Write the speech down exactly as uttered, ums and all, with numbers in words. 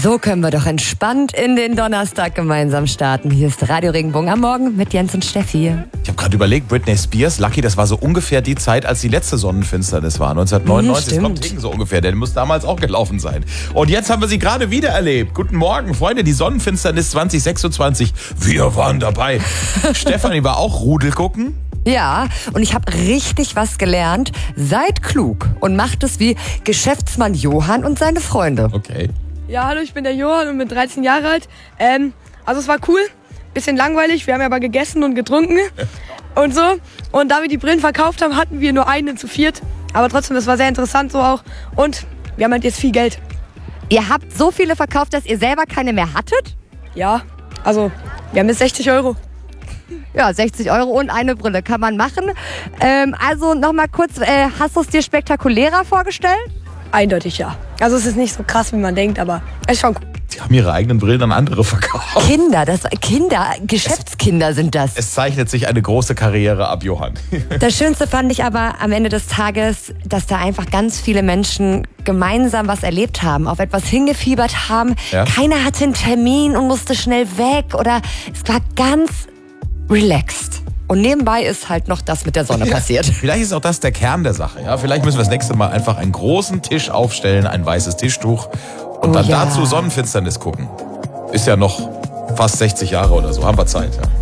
So können wir doch entspannt in den Donnerstag gemeinsam starten. Hier ist Radio Regenbogen am Morgen mit Jens und Steffi. Ich habe gerade überlegt, Britney Spears, Lucky, das war so ungefähr die Zeit, als die letzte Sonnenfinsternis war. neunzehnhundertneunundneunzig, Mhm, kommt so ungefähr. Der muss damals auch gelaufen sein. Und jetzt haben wir sie gerade wieder erlebt. Guten Morgen, Freunde, die Sonnenfinsternis zwanzig sechsundzwanzig. Wir waren dabei. Stefanie war auch Rudel gucken. Ja, und ich habe richtig was gelernt. Seid klug und macht es wie Geschäftsmann Johann und seine Freunde. Okay. Ja, hallo, ich bin der Johann und bin dreizehn Jahre alt. Ähm, also es war cool, bisschen langweilig, wir haben ja aber gegessen und getrunken und so. Und da wir die Brillen verkauft haben, hatten wir nur eine zu viert. Aber trotzdem, das war sehr interessant so auch. Und wir haben halt jetzt viel Geld. Ihr habt so viele verkauft, dass ihr selber keine mehr hattet? Ja, also wir haben jetzt sechzig Euro. Ja, sechzig Euro und eine Brille kann man machen. Ähm, also nochmal kurz, äh, hast du es dir spektakulärer vorgestellt? Eindeutig ja. Also es ist nicht so krass, wie man denkt, aber es ist schon cool. Die haben ihre eigenen Brillen an andere verkauft. Kinder, das Kinder, Geschäftskinder sind das. Es zeichnet sich eine große Karriere ab, Johann. Das Schönste fand ich aber am Ende des Tages, dass da einfach ganz viele Menschen gemeinsam was erlebt haben, auf etwas hingefiebert haben. Ja. Keiner hatte einen Termin und musste schnell weg oder es war ganz relaxed. Und nebenbei ist halt noch das mit der Sonne passiert. Vielleicht ist auch das der Kern der Sache. Ja? Vielleicht müssen wir das nächste Mal einfach einen großen Tisch aufstellen, ein weißes Tischtuch und Oh dann ja. dazu Sonnenfinsternis gucken. Ist ja noch fast sechzig Jahre oder so, haben wir Zeit. Ja.